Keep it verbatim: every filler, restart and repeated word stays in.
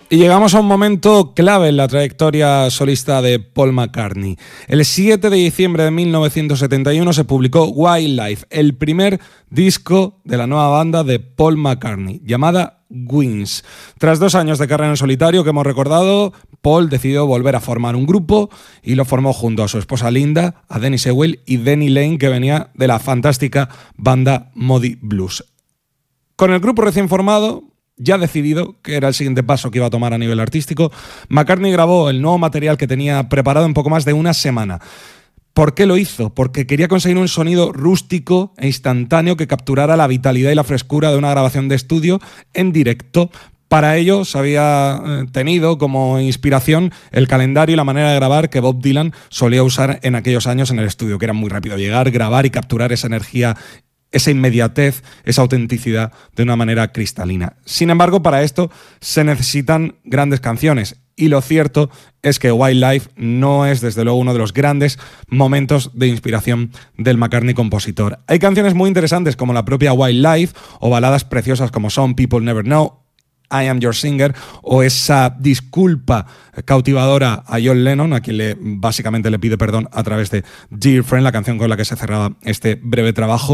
Y llegamos a un momento clave en la trayectoria solista de Paul McCartney. El siete de diciembre de mil novecientos setenta y uno se publicó Wildlife, el primer disco de la nueva banda de Paul McCartney, llamada Wings. Tras dos años de carrera en solitario que hemos recordado, Paul decidió volver a formar un grupo y lo formó junto a su esposa Linda, a Denny Sewell y Denny Laine, que venía de la fantástica banda Moody Blues. Con el grupo recién formado, ya decidido que era el siguiente paso que iba a tomar a nivel artístico, McCartney grabó el nuevo material que tenía preparado en poco más de una semana. ¿Por qué lo hizo? Porque quería conseguir un sonido rústico e instantáneo que capturara la vitalidad y la frescura de una grabación de estudio en directo. Para ello se había tenido como inspiración el calendario y la manera de grabar que Bob Dylan solía usar en aquellos años en el estudio, que era muy rápido llegar, grabar y capturar esa energía, esa inmediatez, esa autenticidad de una manera cristalina. Sin embargo, para esto se necesitan grandes canciones. Y lo cierto es que Wildlife no es, desde luego, uno de los grandes momentos de inspiración del McCartney compositor. Hay canciones muy interesantes como la propia Wildlife o baladas preciosas como Some People Never Know, I Am Your Singer, o esa disculpa cautivadora a John Lennon, a quien le, básicamente le pide perdón a través de Dear Friend, la canción con la que se cerraba este breve trabajo.